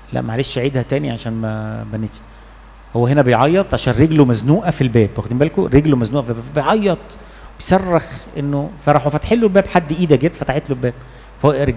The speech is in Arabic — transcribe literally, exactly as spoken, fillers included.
لا معلش عيدها تاني عشان ما بنتش. هو هنا بيعيط عشان رجله مزنوقه في الباب، واخدين بالكم؟ رجله مزنوقه في الباب، بيعيط بيصرخ انه، فراحوا فاتحين له الباب، حد ايده جت فتحت له الباب، فهو